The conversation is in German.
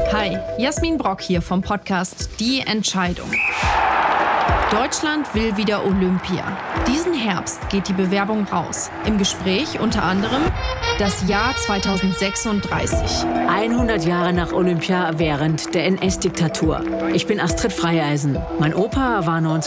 Hi, Jasmin Brock hier vom Podcast Die Entscheidung. Deutschland will wieder Olympia. Diesen Herbst geht die Bewerbung raus. Im Gespräch unter anderem das Jahr 2036. 100 Jahre nach Olympia während der NS-Diktatur. Ich bin Astrid Freieisen. Mein Opa war